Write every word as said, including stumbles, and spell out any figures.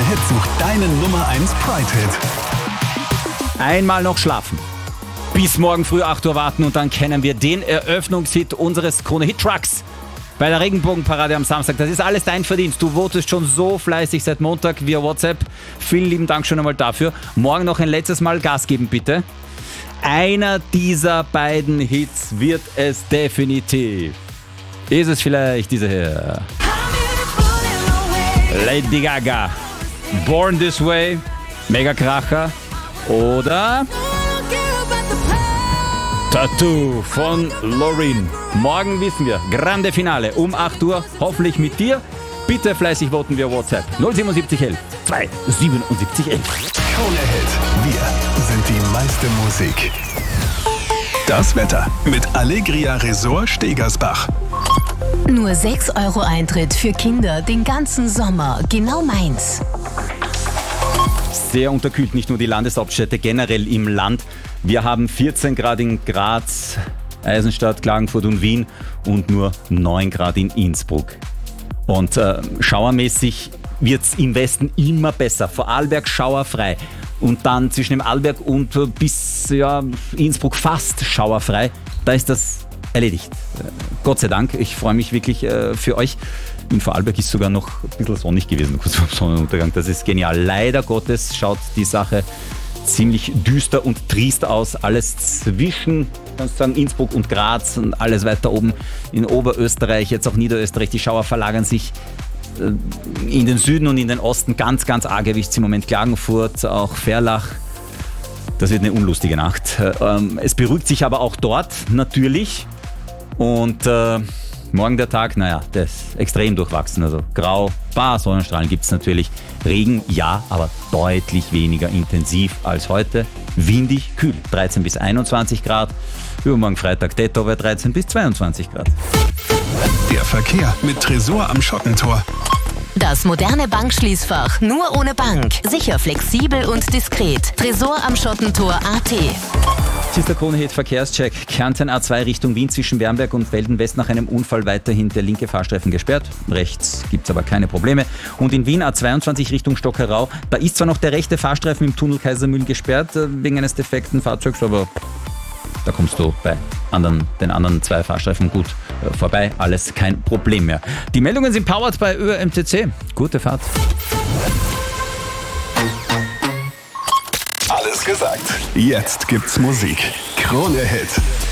Hit sucht deinen Nummer eins Pride-Hit. Einmal noch schlafen. Bis morgen früh acht Uhr warten und dann kennen wir den Eröffnungshit unseres Krone-Hit-Trucks bei der Regenbogenparade am Samstag. Das ist alles dein Verdienst. Du votest schon so fleißig seit Montag via WhatsApp. Vielen lieben Dank schon einmal dafür. Morgen noch ein letztes Mal Gas geben, bitte. Einer dieser beiden Hits wird es definitiv. Ist es vielleicht diese hier? Lady Gaga, Born This Way, Mega Kracher oder Tattoo von Loreen. Morgen wissen wir, Grande Finale um acht Uhr, hoffentlich mit dir. Bitte fleißig voten via WhatsApp null sieben sieben eins zwei sieben sieben eins. Krone Hit. Wir sind die meiste Musik. Das Wetter mit Allegria Resort Stegersbach. Nur sechs Euro Eintritt für Kinder den ganzen Sommer. Genau meins. Sehr unterkühlt, nicht nur die Landeshauptstädte, generell im Land. Wir haben vierzehn Grad in Graz, Eisenstadt, Klagenfurt und Wien und nur neun Grad in Innsbruck. Und äh, schauermäßig wird es im Westen immer besser. Vorarlberg schauerfrei. Und dann zwischen dem Arlberg und äh, bis ja, Innsbruck fast schauerfrei. Da ist das erledigt. Äh, Gott sei Dank. Ich freue mich wirklich äh, für euch. In Vorarlberg ist sogar noch ein bisschen sonnig gewesen, kurz vor dem Sonnenuntergang. Das ist genial. Leider Gottes schaut die Sache ziemlich düster und trist aus. Alles zwischen, kannst du sagen, Innsbruck und Graz und alles weiter oben in Oberösterreich, jetzt auch Niederösterreich. Die Schauer verlagern sich in den Süden und in den Osten. Ganz, ganz arg erwischt im Moment Klagenfurt, auch Verlach. Das wird eine unlustige Nacht. Es beruhigt sich aber auch dort natürlich. Und äh, morgen der Tag, naja, der ist extrem durchwachsen. Also grau, paar Sonnenstrahlen gibt es natürlich. Regen, ja, aber deutlich weniger intensiv als heute. Windig, kühl, dreizehn bis einundzwanzig Grad. Übermorgen Freitag Detto bei dreizehn bis zweiundzwanzig Grad. Der Verkehr mit Tresor am Schottentor. Das moderne Bankschließfach nur ohne Bank. Sicher, flexibel und diskret. Tresor am Schottentor punkt a t. Hier ist der Krone-Hit Verkehrscheck. Kärnten A zwei Richtung Wien zwischen Wernberg und Velden West nach einem Unfall weiterhin der linke Fahrstreifen gesperrt. Rechts gibt es aber keine Probleme. Und in Wien A zweiundzwanzig Richtung Stockerau. Da ist zwar noch der rechte Fahrstreifen im Tunnel Kaisermühlen gesperrt, wegen eines defekten Fahrzeugs, aber da kommst du bei anderen, den anderen zwei Fahrstreifen gut äh, vorbei. Alles kein Problem mehr. Die Meldungen sind powered bei Ö M T C. Gute Fahrt. Alles gesagt. Jetzt gibt's Musik. Krone Hit.